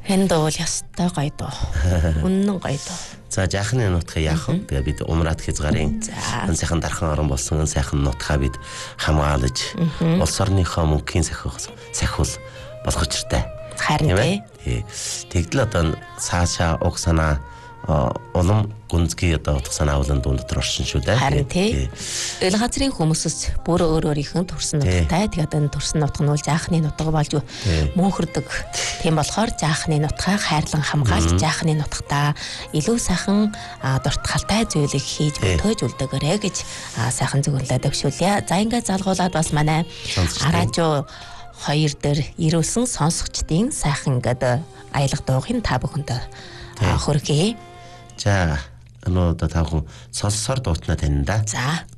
Энэ дуу ястай гоё дуу. Үнэн гоё дуу. За жаахны нутгаа яах вэ? Тэгээ бид Умрат хязгаарын сайхан дархан орон болсон сайхан нутгаа бид хамгаалж улс орныхоо мөнхийн сахиул болгох учиртай. Харин тий. Тэгдэл одоо цаашаа уг санаа улам гүнзгий одоо утга санаа болон дуун дотор оршин шүү дээ. Харин тий. Ил газрын хүмүүсс бүр өөрийнхөө төрсөн нутгатай. Тэгээд энэ төрсөн нутг нь үл жаахны нутаг болж мөнхөрдөг. Тийм болохоор жаахны нутгаа хайрлан хамгаалж жаахны нутгатаа илүү сайхан дуртгалтай зүйлийг хийж бүтээж үлдээгээрэй гэж сайхан зөвлөлөө төвшүүлье. За ингээд залгуулад бас манай радио 2 дээр ирүүлсэн сонсогчдын сайхан ингээд аялах дуугийн та бүхэнд хүргэе. За одоо та бүхэн сонссоор дуутна тань да. За.